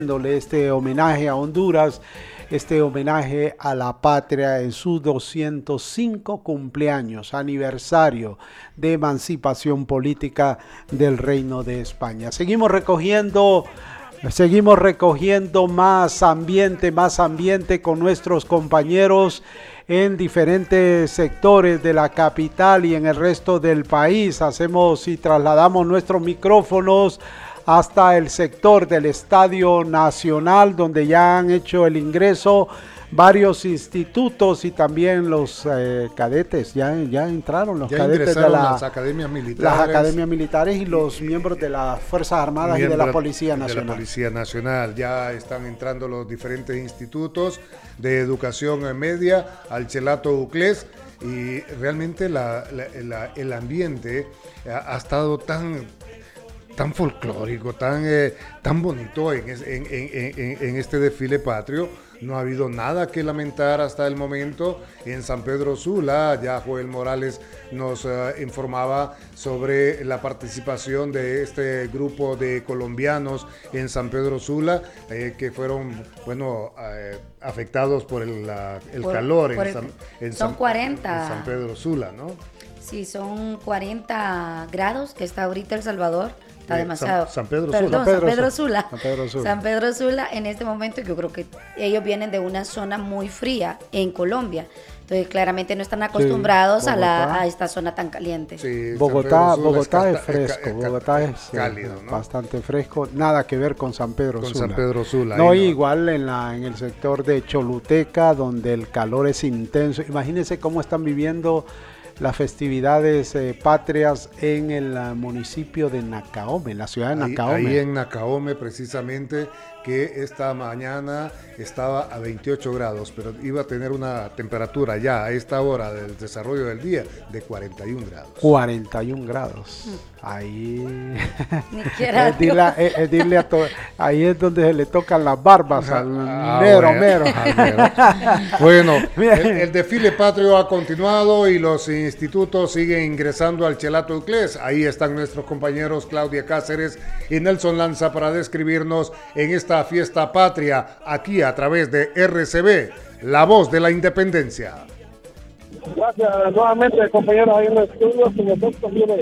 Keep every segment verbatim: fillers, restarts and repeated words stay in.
este homenaje a Honduras, este homenaje a la patria en su doscientos cinco cumpleaños, aniversario de emancipación política del Reino de España. Seguimos recogiendo, seguimos recogiendo más ambiente, más ambiente con nuestros compañeros en diferentes sectores de la capital y en el resto del país. Hacemos y trasladamos nuestros micrófonos hasta el sector del Estadio Nacional, donde ya han hecho el ingreso varios institutos y también los eh, cadetes, ya, ya entraron los ya cadetes de la, las academias militares, las academias militares y los y, miembros de las Fuerzas Armadas y de la Policía Nacional. De la Policía Nacional, ya están entrando los diferentes institutos de educación media al Chelato Uclés y realmente la, la, la, el ambiente ha, ha estado tan... tan folclórico, tan, eh, tan bonito en, en, en, en, en este desfile patrio. No ha habido nada que lamentar hasta el momento. En San Pedro Sula, ya Joel Morales nos uh, informaba sobre la participación de este grupo de colombianos en San Pedro Sula, eh, que fueron, bueno, eh, afectados por el, la, el por, calor por en, el, San, en, son San, cuarenta. en San Pedro Sula, ¿no? Sí, son cuarenta grados que está ahorita El Salvador. Está demasiado. San, San Pedro Perdón, Sula. San Pedro Sula. San Pedro Sula. San Pedro Sula en este momento yo creo que ellos vienen de una zona muy fría en Colombia. Entonces claramente no están acostumbrados sí, a, la, a esta zona tan caliente. Sí, Bogotá, Bogotá es, es fresco, es, es, Bogotá es cálido, ¿no? Bastante fresco, nada que ver con San Pedro con Sula. San Pedro Sula. No, no, igual en la en el sector de Choluteca, donde el calor es intenso. Imagínense cómo están viviendo las festividades eh, patrias en el uh, municipio de Nacaome, en la ciudad de Nacaome. Ahí, ahí en Nacaome, precisamente, que esta mañana estaba a veintiocho grados, pero iba a tener una temperatura ya a esta hora del desarrollo del día de cuarenta y un grados. cuarenta y un grados. Ahí. es dile, es, es dile a to... Ahí es donde se le tocan las barbas al ah, mero, bueno, mero. Bueno, el, el desfile patrio ha continuado y los institutos siguen ingresando al Chelato Uclés. Ahí están nuestros compañeros Claudia Cáceres y Nelson Lanza para describirnos en esta fiesta patria aquí a través de R C B, la voz de la independencia. Gracias nuevamente, compañeros, ahí en los estudios. En efecto, tiene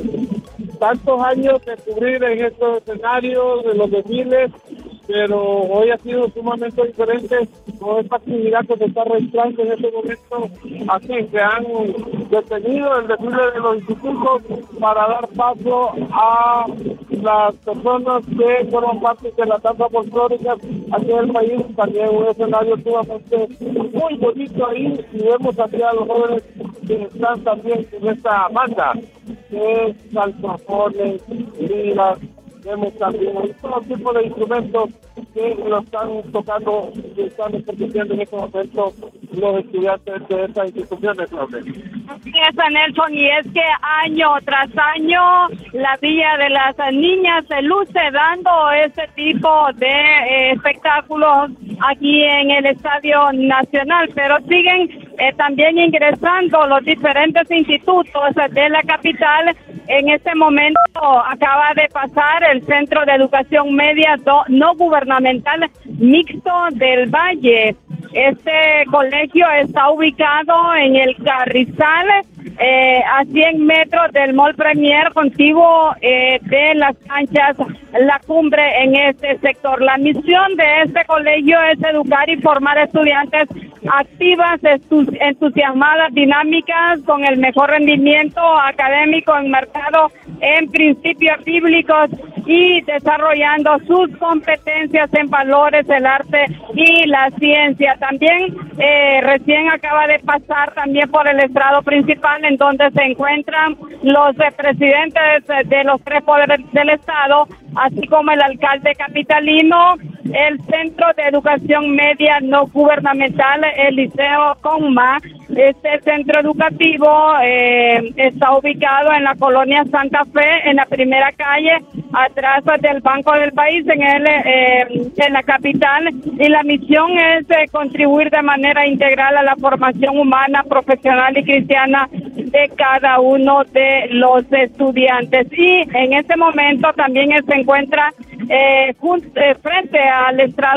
tantos años de cubrir en estos escenarios, de los desfiles, pero hoy ha sido sumamente diferente con esta actividad que se está registrando en este momento. Aquí se han detenido el desfile de los institutos para dar paso a las personas que fueron parte de la danza folclórica aquí en el país. También un escenario sumamente muy bonito ahí, y vemos aquí a los jóvenes que están también en esta banda, que es salsafones, liras, vemos también todo tipo de instrumentos que lo están tocando, que están ejerciendo en este momento los estudiantes de estas instituciones. Así es, Nelson, y es que año tras año la Villa de las Niñas se luce dando este tipo de eh, espectáculos aquí en el Estadio Nacional, pero siguen eh, también ingresando los diferentes institutos de la capital. En este momento acaba de pasar el Centro de Educación Media do, no Gubernamental Mixto del Valle. Este colegio está ubicado en el Carrizal, eh, a cien metros del Mall Premier, contiguo eh, de las canchas La Cumbre en este sector. La misión de este colegio es educar y formar estudiantes activas, entusiasmadas, dinámicas, con el mejor rendimiento académico, enmarcado en principios bíblicos y desarrollando sus competencias en valores, el arte y la ciencia. También eh, recién acaba de pasar también por el estrado principal, en donde se encuentran los eh, presidentes de los tres poderes del Estado, así como el alcalde capitalino, el Centro de Educación Media No Gubernamental, el Liceo Conma. Este centro educativo eh, está ubicado en la colonia Santa Fe, en la primera calle, atrás del Banco del País, en el eh, en la capital, y la misión es eh, contribuir de manera integral a la formación humana, profesional y cristiana de cada uno de los estudiantes. Y en este momento también se encuentra eh, junto, eh, frente al estrado